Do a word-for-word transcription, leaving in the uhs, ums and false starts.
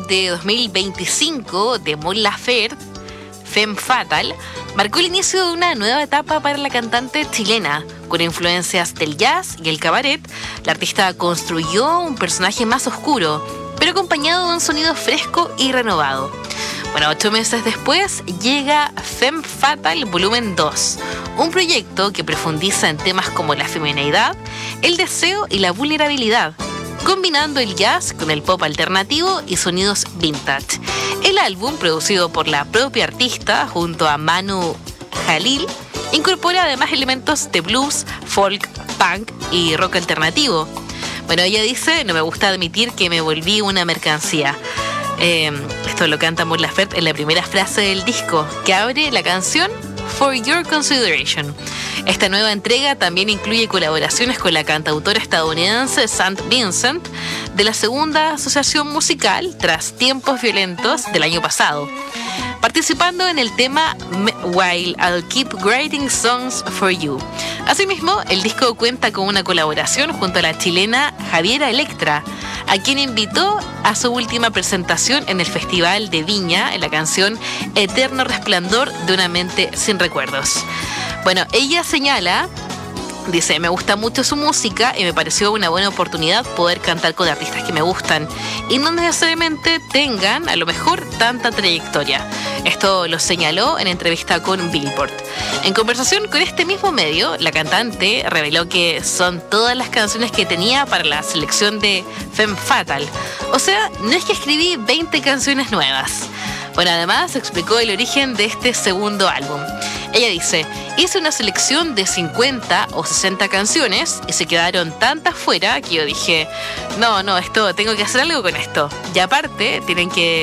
de dos mil veinticinco de Mon Laferte, Femme Fatale, marcó el inicio de una nueva etapa para la cantante chilena. Con influencias del jazz y el cabaret, la artista construyó un personaje más oscuro, pero acompañado de un sonido fresco y renovado. Bueno, ocho meses después llega Femme Fatale Volumen dos, un proyecto que profundiza en temas como la femineidad, el deseo y la vulnerabilidad, combinando el jazz con el pop alternativo y sonidos vintage. El álbum, producido por la propia artista junto a Manu Jalil, incorpora además elementos de blues, folk, punk y rock alternativo. Bueno, ella dice: no me gusta admitir que me volví una mercancía. Eh, esto lo canta Mon Laferte en la primera frase del disco, que abre la canción For Your Consideration. Esta nueva entrega también incluye colaboraciones con la cantautora estadounidense Saint Vincent, de la segunda asociación musical tras Tiempos Violentos del año pasado, participando en el tema While I'll Keep Writing Songs for You. Asimismo, el disco cuenta con una colaboración junto a la chilena Javiera Electra, a quien invitó a su última presentación en el Festival de Viña en la canción Eterno Resplandor de una mente sin recuerdos. Bueno, ella señala, dice: me gusta mucho su música y me pareció una buena oportunidad poder cantar con artistas que me gustan y no necesariamente tengan, a lo mejor, tanta trayectoria. Esto lo señaló en entrevista con Billboard. En conversación con este mismo medio, la cantante reveló que son todas las canciones que tenía para la selección de Femme Fatale. O sea, no es que escribí veinte canciones nuevas. Bueno, además explicó el origen de este segundo álbum. Ella dice: hice una selección de cincuenta o sesenta canciones y se quedaron tantas fuera que yo dije, no, no, esto, tengo que hacer algo con esto. Y aparte, tienen que